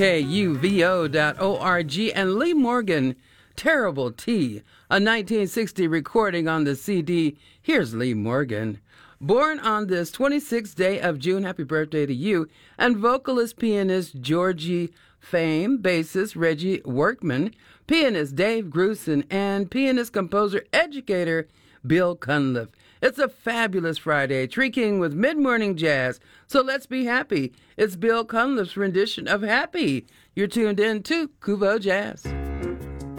KUVO.org, and Lee Morgan, Terrible T, a 1960 recording on the CD. Here's Lee Morgan. Born on this 26th day of June, happy birthday to you, and vocalist, pianist Georgie Fame, bassist Reggie Workman, pianist Dave Grusin, and pianist, composer, educator Bill Cunliffe. It's a fabulous Friday, Tree King with mid-morning jazz, so let's be happy. It's Bill Cunliffe's rendition of Happy. You're tuned in to Kuvo Jazz.